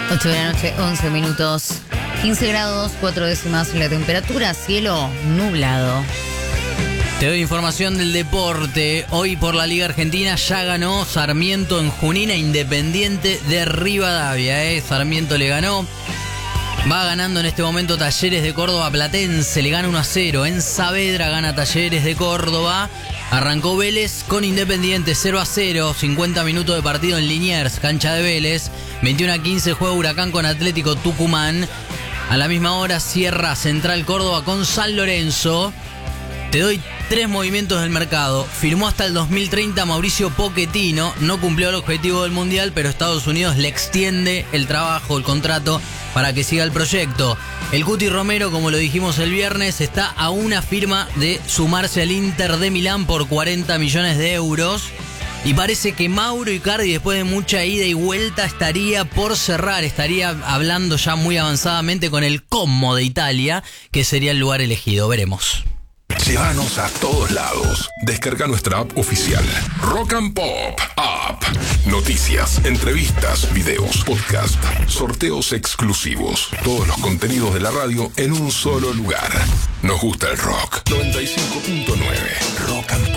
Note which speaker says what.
Speaker 1: 8 de la noche, 11 minutos, 15 grados, 4 décimas la temperatura, cielo nublado.
Speaker 2: Te doy información del deporte. Hoy por la Liga Argentina ya ganó Sarmiento en Junín a Independiente de Rivadavia. Sarmiento le ganó. Va ganando en este momento Talleres de Córdoba Platense, le gana 1-0. En Saavedra gana Talleres de Córdoba. Arrancó Vélez con Independiente 0-0, 50 minutos de partido en Liniers, cancha de Vélez. 21-15 juega Huracán con Atlético Tucumán. A la misma hora cierra Central Córdoba con San Lorenzo. Te doy 3 movimientos del mercado. Firmó hasta el 2030 Mauricio Pochettino. No cumplió el objetivo del Mundial, pero Estados Unidos le extiende el trabajo, el contrato, para que siga el proyecto. El Cuti Romero, como lo dijimos el viernes, está a una firma de sumarse al Inter de Milán por 40 millones de euros. Y parece que Mauro Icardi, después de mucha ida y vuelta, estaría por cerrar. Estaría hablando ya muy avanzadamente con el Como de Italia, que sería el lugar elegido. Veremos.
Speaker 3: Llévanos a todos lados. Descarga nuestra app oficial. Rock and Pop App. Noticias, entrevistas, videos, podcast, sorteos exclusivos. Todos los contenidos de la radio en un solo lugar. Nos gusta el rock. 95.9 Rock and Pop.